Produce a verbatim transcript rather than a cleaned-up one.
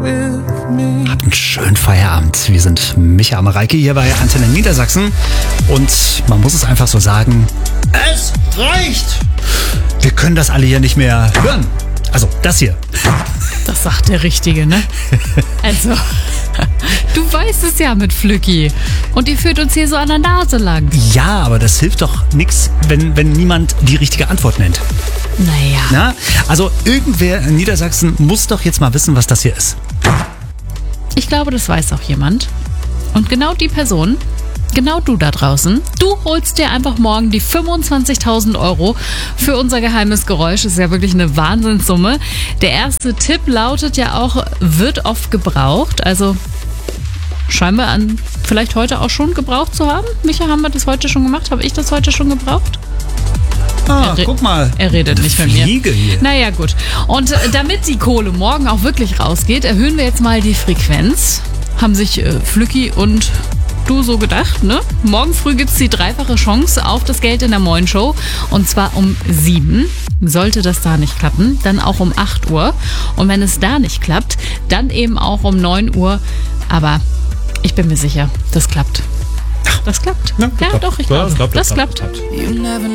Habt einen schönen Feierabend. Wir sind Micha und Mareike hier bei Antenne Niedersachsen. Und man muss es einfach so sagen, es reicht! Wir können das alle hier nicht mehr hören. Also das hier. Das sagt der Richtige, ne? Also, du weißt es ja mit Flücki. Und die führt uns hier so an der Nase lang. Ja, aber das hilft doch nichts, wenn, wenn niemand die richtige Antwort nennt. Naja. Na? Also irgendwer in Niedersachsen muss doch jetzt mal wissen, was das hier ist. Ich glaube, das weiß auch jemand. Und genau die Person, genau du da draußen, du holst dir einfach morgen die fünfundzwanzigtausend Euro für unser geheimes Geräusch. Das ist ja wirklich eine Wahnsinnssumme. Der erste Tipp lautet ja auch, wird oft gebraucht. Also scheinbar an vielleicht heute auch schon gebraucht zu haben. Micha, haben wir das heute schon gemacht? Habe ich das heute schon gebraucht? Ah, re- guck mal. Er redet nicht mit mir. Fliege hier. Naja, gut. Und äh, damit die Kohle morgen auch wirklich rausgeht, erhöhen wir jetzt mal die Frequenz. Haben sich äh, Flücki und du so gedacht, ne? Morgen früh gibt's die dreifache Chance auf das Geld in der Moin Show. Und zwar um sieben. Sollte das da nicht klappen, dann auch um acht Uhr. Und wenn es da nicht klappt, dann eben auch um neun Uhr. Aber ich bin mir sicher, das klappt. Das klappt. Ja, Ja, klappt. doch, ich Ja, glaube. das klappt, Das das klappt. klappt. You never